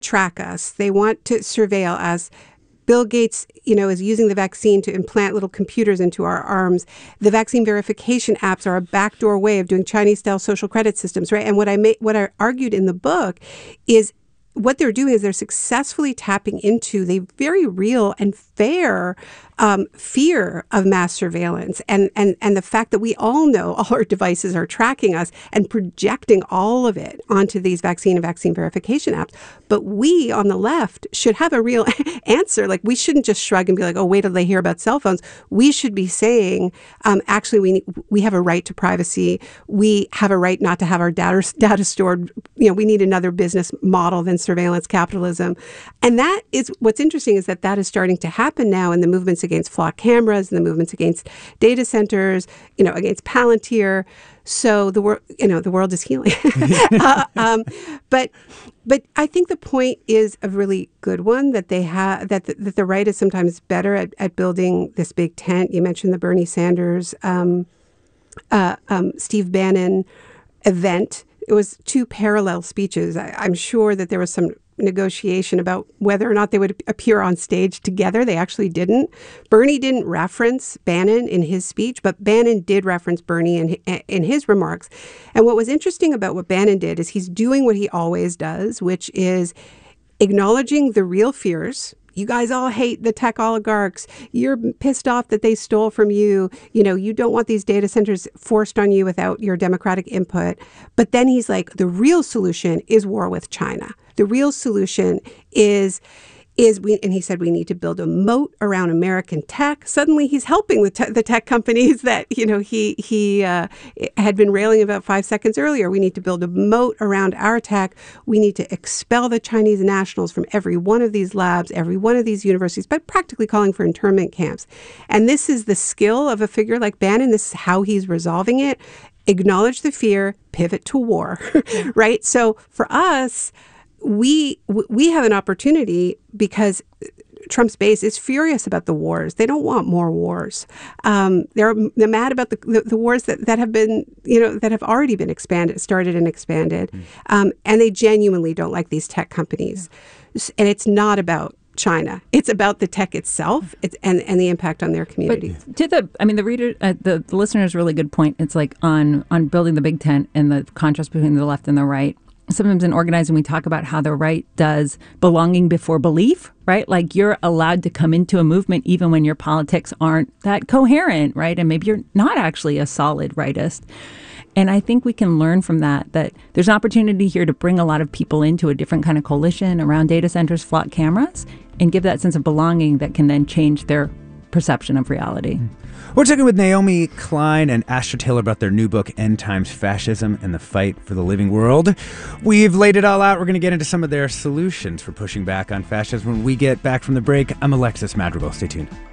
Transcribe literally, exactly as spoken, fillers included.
track us. They want to surveil us. Bill Gates, you know, is using the vaccine to implant little computers into our arms. The vaccine verification apps are a backdoor way of doing Chinese-style social credit systems, right? And what I ma- what I argued in the book is what they're doing is they're successfully tapping into the very real and fair um, fear of mass surveillance and, and, and the fact that we all know all our devices are tracking us and projecting all of it onto these vaccine and vaccine verification apps. But we on the left should have a real answer. Like, we shouldn't just shrug and be like, oh, wait till they hear about cell phones. We should be saying, um, actually, we we have a right to privacy. We have a right not to have our data, data stored. You know, we need another business model than surveillance capitalism. And that is what's interesting, is that that is starting to happen now in the movements against flock cameras and the movements against data centers, you know, against Palantir. So the world, you know, the world is healing. uh, um, but but I think the point is a really good one, that they have that the, that the right is sometimes better at, at building this big tent. You mentioned the Bernie Sanders, um, uh, um, Steve Bannon event. It was two parallel speeches. I, I'm sure that there was some negotiation about whether or not they would appear on stage together. They actually didn't. Bernie didn't reference Bannon in his speech, but Bannon did reference Bernie in, in his remarks. And what was interesting about what Bannon did is he's doing what he always does, which is acknowledging the real fears. You guys all hate the tech oligarchs. You're pissed off that they stole from you. You know, you don't want these data centers forced on you without your democratic input. But then he's like, the real solution is war with China. The real solution is is we, and he said we need to build a moat around American tech. Suddenly, he's helping the, te- the tech companies that, you know, he he uh, had been railing about five seconds earlier. We need to build a moat around our tech. We need to expel the Chinese nationals from every one of these labs, every one of these universities, but practically calling for internment camps. And this is the skill of a figure like Bannon. This is how he's resolving it. Acknowledge the fear, pivot to war, right? So for us, we we have an opportunity because Trump's base is furious about the wars. They don't want more wars. Um, they're, they're mad about the, the, the wars that, that have been, you know, that have already been expanded, started and expanded. Mm. Um, and they genuinely don't like these tech companies. And it's not about China. It's about the tech itself it's, and, and the impact on their community. But to the, I mean, the reader, uh, the, the listener has a really good point. It's like on, on building the big tent and the contrast between the left and the right. Sometimes in organizing, we talk about how the right does belonging before belief, right? Like, you're allowed to come into a movement even when your politics aren't that coherent, right? And maybe you're not actually a solid rightist. And I think we can learn from that, that there's an opportunity here to bring a lot of people into a different kind of coalition around data centers, flock cameras, and give that sense of belonging that can then change their perception of reality. We're talking with Naomi Klein and Astra Taylor about their new book, End Times Fascism and the Fight for the Living World. We've laid it all out. We're going to get into some of their solutions for pushing back on fascism when we get back from the break. I'm Alexis Madrigal. Stay tuned.